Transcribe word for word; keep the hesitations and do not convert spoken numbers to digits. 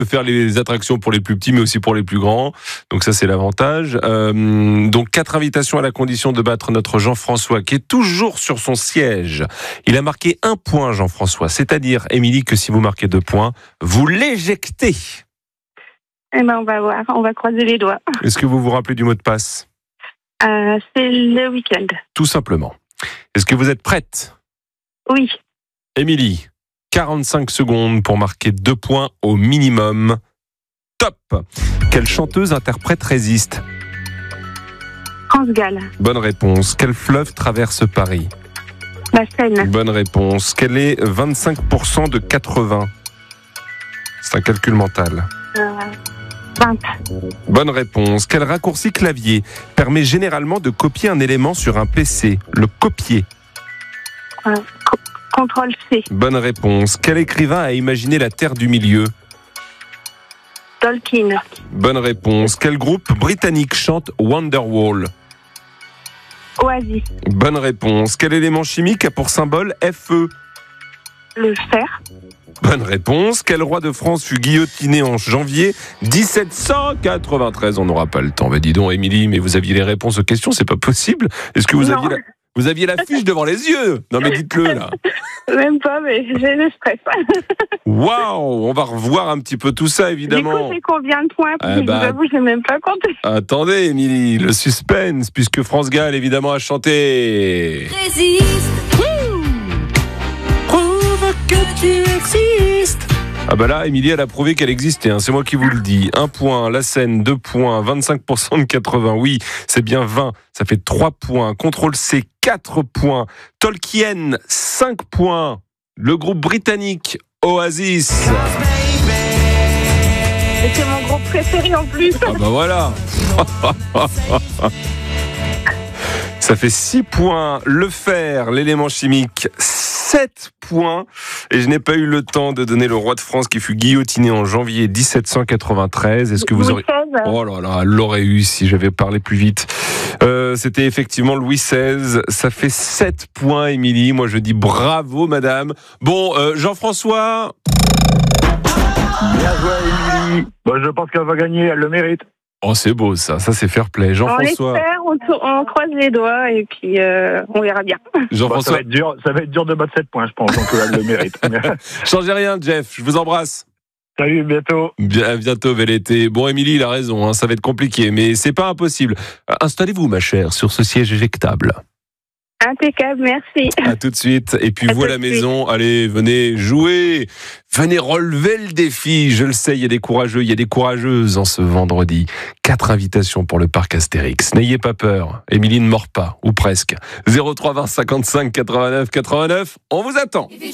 peut faire les attractions pour les plus petits, mais aussi pour les plus grands. Donc ça, c'est l'avantage. Euh, donc quatre invitations à la condition de battre notre Jean-François, qui est toujours sur son siège. Il a marqué un point, Jean-François. C'est-à-dire, Émilie, que si vous marquez deux points, vous l'éjectez. Eh ben, on va voir. On va croiser les doigts. Est-ce que vous vous rappelez du mot de passe ? Euh, c'est le week-end. Tout simplement. Est-ce que vous êtes prête ? Oui. Émilie, quarante-cinq secondes pour marquer deux points au minimum. Top ! Quelle chanteuse interprète résiste ? France Gall. Bonne réponse. Quel fleuve traverse Paris ? La Seine. Bonne réponse. Quel est vingt-cinq pour cent de quatre-vingts ? C'est un calcul mental. Euh, vingt. Bonne réponse. Quel raccourci clavier permet généralement de copier un élément sur un P C ? Le copier. Euh, co- contrôle C. Bonne réponse. Quel écrivain a imaginé la Terre du Milieu ? Tolkien. Bonne réponse. Quel groupe britannique chante Wonderwall ? Oasis. Bonne réponse. Quel élément chimique a pour symbole Fe ? Le fer. Bonne réponse. Quel roi de France fut guillotiné en janvier dix-sept cent quatre-vingt-treize ? On n'aura pas le temps. Ben dis donc, Émilie, mais vous aviez les réponses aux questions, c'est pas possible. Est-ce que vous Non. aviez la... vous aviez la fiche devant les yeux ? Non, mais dites-le là. Même pas, mais j'ai le stress. Waouh ! On va revoir un petit peu tout ça, Du évidemment. coup, c'est combien de points ? Parce Eh que bah, je vous avoue, j'ai même pas compté. Attendez, Émilie, le suspense, puisque France Gall, évidemment, a chanté. Résiste. Prouve que tu existes. Ah bah là, Émilie, elle a prouvé qu'elle existait, hein. C'est moi qui vous le dis. Un point, La Seine, deux points, vingt-cinq pour cent de quatre-vingts, oui, c'est bien vingt, ça fait trois points. Contrôle C, quatre points. Tolkien, cinq points. Le groupe britannique Oasis. Et c'est mon groupe préféré en plus. Ah bah voilà. Ça fait six points. Le fer, l'élément chimique, sept points. Et je n'ai pas eu le temps de donner le roi de France qui fut guillotiné en janvier dix-sept cent quatre-vingt-treize. Est-ce que vous aurez... Oh là là, elle l'aurait eu si j'avais parlé plus vite. Euh, c'était effectivement Louis seize. Ça fait sept points, Émilie. Moi, je dis bravo, madame. Bon, euh, Jean-François... Bien joué, Émilie. Bon, je pense qu'elle va gagner, elle le mérite. Oh, c'est beau ça, ça c'est fair play. On Jean-François... espère, on, tour- on croise les doigts et puis euh, on verra bien. Bon, ça, Jean-François... va être dur, ça va être dur de battre sept points, je pense, donc elle le mérite. Changez rien, Jeff. Je vous embrasse. Salut, bientôt. Bien, à bientôt, bel été. Bon, Émilie, il a raison, hein, ça va être compliqué, mais c'est pas impossible. Euh, Installez-vous, ma chère, sur ce siège éjectable. Impeccable, merci. À tout de suite. Et puis À vous à tout la de suite. maison, allez, venez jouer. Venez relever le défi. Je le sais, il y a des courageux, il y a des courageuses en ce vendredi. Quatre invitations pour le parc Astérix. N'ayez pas peur. Émilie ne mord pas, ou presque. zéro trois vingt cinquante-cinq quatre-vingt-neuf quatre-vingt-neuf. On vous attend.